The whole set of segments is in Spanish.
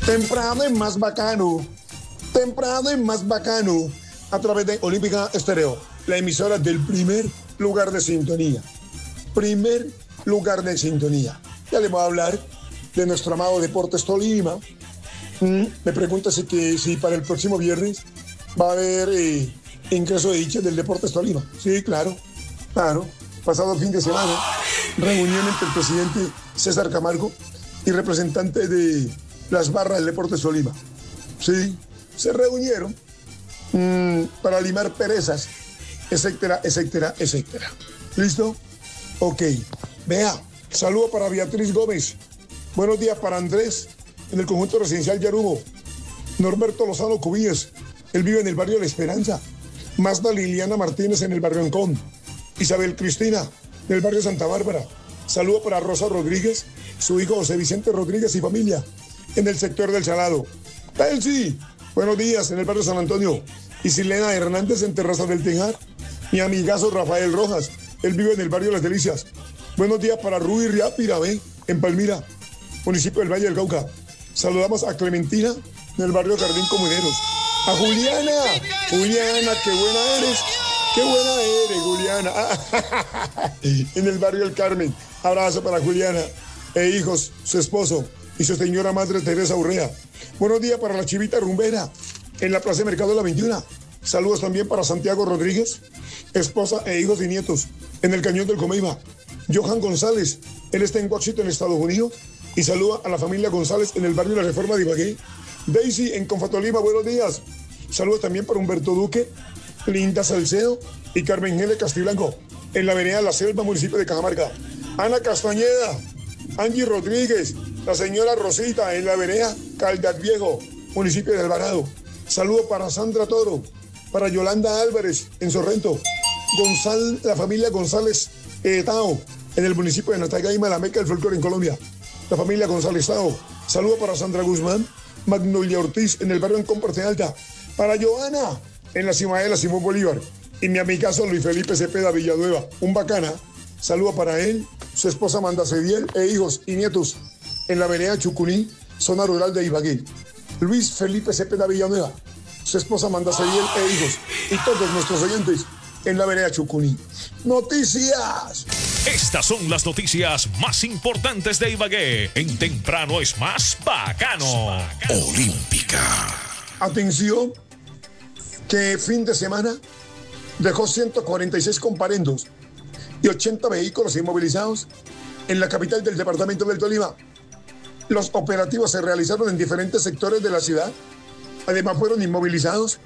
Temprano y más bacano. Temprano y más bacano. A través de Olímpica Estéreo, la emisora del primer lugar de sintonía. Primer lugar de sintonía. Ya les voy a hablar de nuestro amado Deportes Tolima. Me pregunta si para el próximo viernes va a haber ingreso de dicha del Deportes Tolima. Sí, claro. Pasado fin de semana, reunión entre el presidente César Camargo y representantes de las barras del Deportes Tolima. Sí, se reunieron para limar perezas, etcétera. ¿Listo? Ok. Vea, saludo para Beatriz Gómez. Buenos días para Andrés, en el conjunto residencial Yarubo. Norberto Lozano Cubillas, él vive en el barrio La Esperanza. Mazda Liliana Martínez en el barrio Ancón. Isabel Cristina, del barrio Santa Bárbara. Saludo para Rosa Rodríguez, su hijo José Vicente Rodríguez y familia, en el sector del Salado. Telsi, buenos días, en el barrio San Antonio. Y Silena Hernández en Terrazas del Tejar. Mi amigazo Rafael Rojas, él vive en el barrio Las Delicias. Buenos días para Ruy Riapirabé, en Palmira, municipio del Valle del Cauca. Saludamos a Clementina, en el barrio Jardín Comuneros. A Juliana, qué buena eres, Juliana. En el barrio El Carmen. Abrazo para Juliana e hijos, su esposo y su señora madre Teresa Urrea. Buenos días para la Chivita Rumbera, en la Plaza de Mercado de la 21. Saludos también para Santiago Rodríguez, esposa e hijos y nietos, en el Cañón del Comeiba. Johan González, él está en Washington, Estados Unidos, y saluda a la familia González en el barrio La Reforma de Ibagué. Daisy en Confatolima, buenos días. Saludos también para Humberto Duque, Linda Salcedo y Carmen Gele Castiblanco, en la avenida La Selva, municipio de Cajamarca. Ana Castañeda, Angie Rodríguez, la señora Rosita, en la avenida Caldas Viejo, municipio de Alvarado. Saludos para Sandra Toro, para Yolanda Álvarez, en Sorrento. La familia González Tao, en el municipio de Natagaima, la meca del folclore en Colombia. La familia González Tao. Saludos para Sandra Guzmán, Magnolia Ortiz, en el barrio en Parte Alta. Para Joana, en la Ciudadela Simón Bolívar. Y mi amigazo Luis Felipe Cepeda Villanueva, un bacana. Saludo para él, su esposa Amanda Cediel e hijos y nietos en la avenida Chucuní, zona rural de Ibagué. Luis Felipe Cepeda Villanueva, su esposa Amanda Cediel e hijos y todos nuestros oyentes en la avenida Chucuní. ¡Noticias! Estas son las noticias más importantes de Ibagué. En Temprano es más bacano. Olímpica. Atención, que fin de semana dejó 146 comparendos y 80 vehículos inmovilizados en la capital del departamento del Tolima. Los operativos se realizaron en diferentes sectores de la ciudad. Además fueron inmovilizados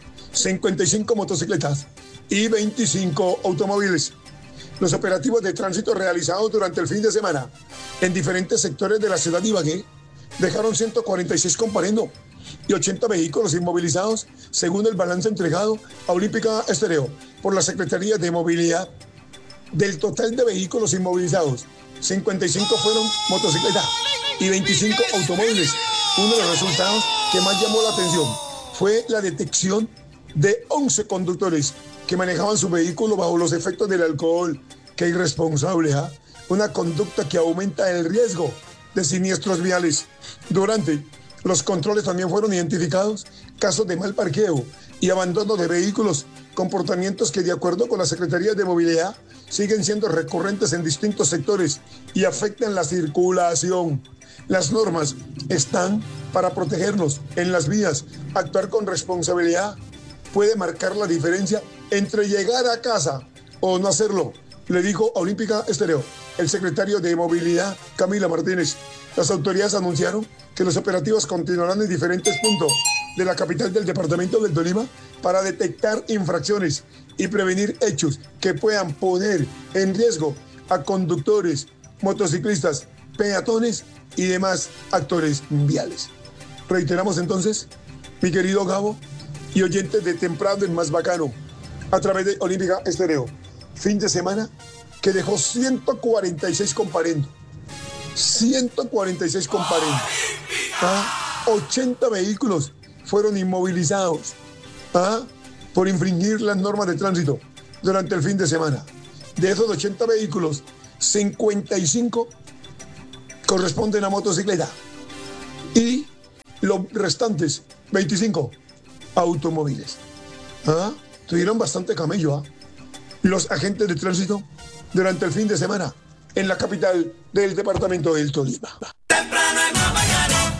55 motocicletas y 25 automóviles. Los operativos de tránsito realizados durante el fin de semana en diferentes sectores de la ciudad de Ibagué dejaron 146 comparendos y 80 vehículos inmovilizados, según el balance entregado a Olímpica Estéreo por la Secretaría de Movilidad. Del total de vehículos inmovilizados, 55 fueron motocicletas y 25 automóviles. Uno de los resultados que más llamó la atención fue la detección de 11 conductores que manejaban su vehículo bajo los efectos del alcohol. ¡Qué irresponsable! Una conducta que aumenta el riesgo de siniestros viales. Durante los controles también fueron identificados casos de mal parqueo y abandono de vehículos, comportamientos que, de acuerdo con la Secretaría de Movilidad, siguen siendo recurrentes en distintos sectores y afectan la circulación. Las normas están para protegernos en las vías. Actuar con responsabilidad puede marcar la diferencia entre llegar a casa o no hacerlo, le dijo a Olímpica Estéreo el secretario de Movilidad, Camila Martínez. Las autoridades anunciaron que los operativos continuarán en diferentes puntos de la capital del departamento del Tolima para detectar infracciones y prevenir hechos que puedan poner en riesgo a conductores, motociclistas, peatones y demás actores viales. Reiteramos entonces, mi querido Gabo y oyentes de Temprano el más bacano, a través de Olímpica Estéreo, fin de semana que dejó 146 comparendos. 146 comparendos. 80 vehículos fueron inmovilizados por infringir las normas de tránsito durante el fin de semana. De esos 80 vehículos, 55 corresponden a motocicleta y los restantes 25 automóviles. Tuvieron bastante camello, los agentes de tránsito durante el fin de semana en la capital del departamento del Tolima. Temprano en Mabacano.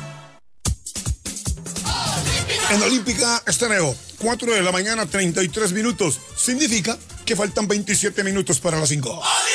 En Olímpica Estéreo, 4 de la mañana, 33 minutos. Significa que faltan 27 minutos para las 5.